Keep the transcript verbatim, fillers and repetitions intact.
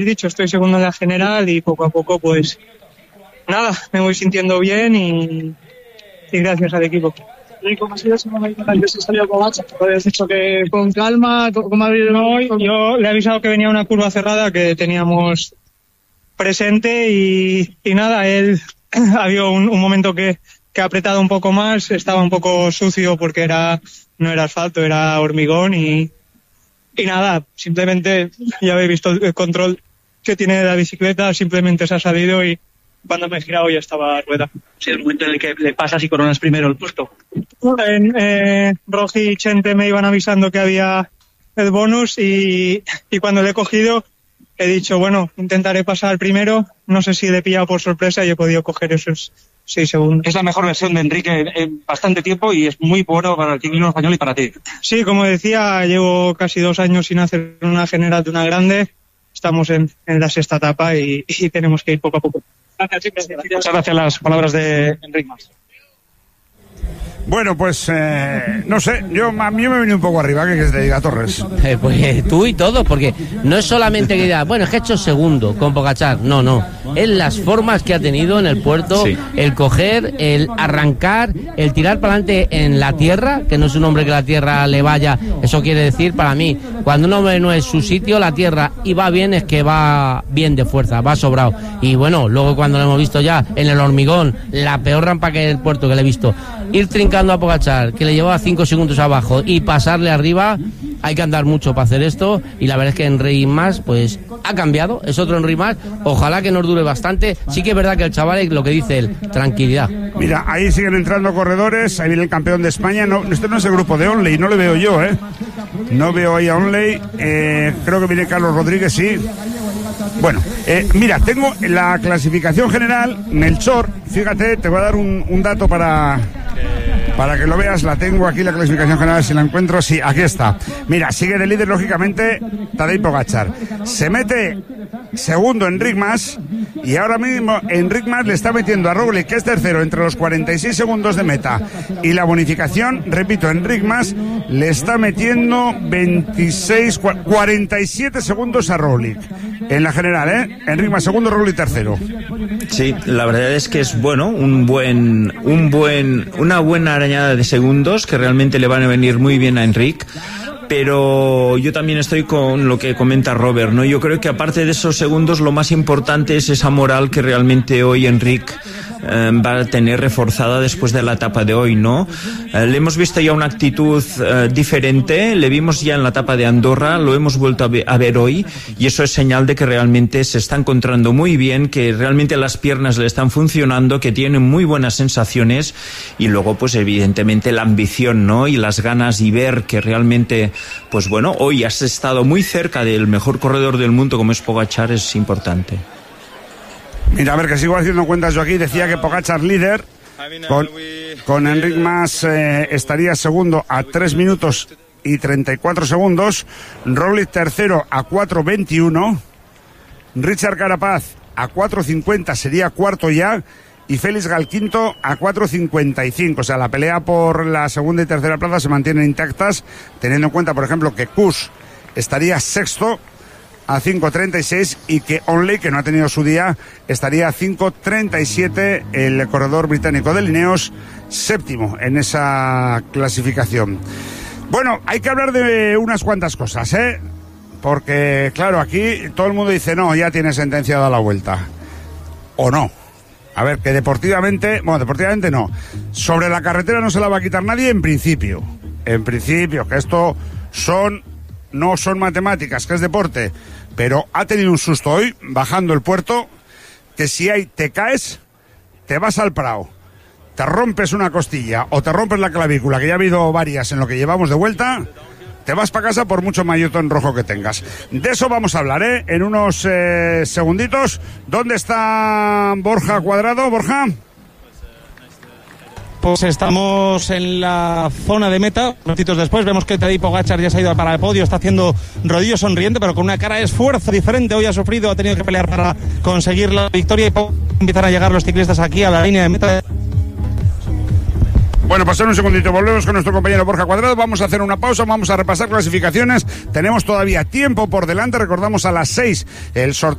dicho, estoy segundo en la general y poco a poco, pues nada, me voy sintiendo bien y, y gracias al equipo. ¿Y cómo ha sido ese momento en el que se salió Pogačar? ¿Habías dicho que con calma? ¿Cómo ha habido hoy? Yo le he avisado que venía una curva cerrada que teníamos presente y, y nada, él ha habido un, un momento que, que ha apretado un poco más, estaba un poco sucio porque era no era asfalto, era hormigón y, y nada, simplemente ya habéis visto el control que tiene de la bicicleta, simplemente se ha salido y cuando me he girado ya estaba a rueda. Sí, el momento en el que le pasas y coronas primero el puesto. En, eh, Rogi y Chente me iban avisando que había el bonus y, y cuando le he cogido he dicho, bueno, intentaré pasar primero, no sé si le he pillado por sorpresa y he podido coger esos seis segundos. Es la mejor versión de Enrique en bastante tiempo y es muy bueno para el ciclismo español y para ti. Sí, como decía, llevo casi dos años sin hacer una general de una grande, estamos en, en la sexta etapa y, y tenemos que ir poco a poco. Gracias, muchas gracias las palabras de Enric Mas. Bueno, pues eh, no sé, yo a mí me he venido un poco arriba, ¿qué quieres que te diga, Torres? Eh, pues tú y todo, porque no es solamente que diga, bueno, es que he hecho segundo con Pogačar, no, no, es las formas que ha tenido en el puerto, sí. El coger, el arrancar, el tirar para adelante en la tierra, que no es un hombre que la tierra le vaya, eso quiere decir para mí, cuando un hombre no es su sitio, la tierra, y va bien, es que va bien de fuerza, va sobrado, y bueno, luego cuando lo hemos visto ya en el hormigón, la peor rampa que hay en el puerto que le he visto, ir trincando a Pogačar, que le llevaba cinco segundos abajo y pasarle arriba, hay que andar mucho para hacer esto y la verdad es que Enric Mas pues ha cambiado, es otro Enric Mas, ojalá que nos dure bastante, sí que es verdad que el chaval es lo que dice él, tranquilidad. Mira, ahí siguen entrando corredores, ahí viene el campeón de España, no, este no es el grupo de Onley, no le veo yo, eh no veo ahí a Onley, eh, creo que viene Carlos Rodríguez, sí. Bueno, eh, mira, tengo la clasificación general, Melchor, fíjate, te voy a dar un, un dato para... Para que lo veas, la tengo aquí, la clasificación general, si la encuentro, sí, aquí está. Mira, sigue de líder, lógicamente, Tadej Pogačar. Se mete segundo Enric Mas, y ahora mismo Enric Mas le está metiendo a Roglic, que es tercero, entre los cuarenta y seis segundos de meta. Y la bonificación, repito, Enric Mas le está metiendo veintiséis, cuarenta y siete segundos a Roglic. En la general, ¿eh? Enric Mas segundo, Roglic tercero. Sí, la verdad es que es bueno, un buen, un buen, una buena arañada de segundos que realmente le van a venir muy bien a Enric. Pero yo también estoy con lo que comenta Robert, ¿no? Yo creo que aparte de esos segundos, lo más importante es esa moral que realmente hoy Enric eh, va a tener reforzada después de la etapa de hoy, ¿no? Eh, le hemos visto ya una actitud eh, diferente, le vimos ya en la etapa de Andorra, lo hemos vuelto a, ve- a ver hoy, y eso es señal de que realmente se está encontrando muy bien, que realmente las piernas le están funcionando, que tiene muy buenas sensaciones, y luego pues evidentemente la ambición, ¿no? Y las ganas y ver que realmente, pues bueno, hoy has estado muy cerca del mejor corredor del mundo como es Pogačar, es importante. Mira, a ver, que sigo haciendo cuentas yo aquí. Decía que Pogačar líder, con, con Enric Mas eh, estaría segundo a tres minutos y treinta y cuatro segundos, Roglic tercero a cuatro veintiuno, Richard Carapaz a cuatro cincuenta sería cuarto ya, y Félix Gal quinto a cuatro cincuenta y cinco. O sea, la pelea por la segunda y tercera plaza se mantienen intactas, teniendo en cuenta, por ejemplo, que Kuss estaría sexto a cinco treinta y seis y que Onley, que no ha tenido su día, estaría a cinco treinta y siete, el corredor británico de Lineos, séptimo en esa clasificación. Bueno, hay que hablar de unas cuantas cosas, ¿eh? Porque, claro, aquí todo el mundo dice, no, ya tiene sentenciada la vuelta. ¿O no? A ver, que deportivamente, bueno, deportivamente no. Sobre la carretera no se la va a quitar nadie en principio. En principio, que esto son, no son matemáticas, que es deporte. Pero ha tenido un susto hoy, bajando el puerto, que si hay, te caes, te vas al Prado, te rompes una costilla o te rompes la clavícula, que ya ha habido varias en lo que llevamos de vuelta, te vas para casa por mucho maillot en rojo que tengas. De eso vamos a hablar, ¿eh? En unos eh, segunditos. ¿Dónde está Borja Cuadrado? Borja. Pues estamos en la zona de meta, minutitos después, vemos que Tadej Pogačar ya se ha ido para el podio, está haciendo rodillo sonriente, pero con una cara de esfuerzo diferente. Hoy ha sufrido, ha tenido que pelear para conseguir la victoria y empiezan a llegar los ciclistas aquí a la línea de meta. Bueno, pasar un segundito, volvemos con nuestro compañero Borja Cuadrado, vamos a hacer una pausa, vamos a repasar clasificaciones, tenemos todavía tiempo por delante, recordamos a las seis el sorteo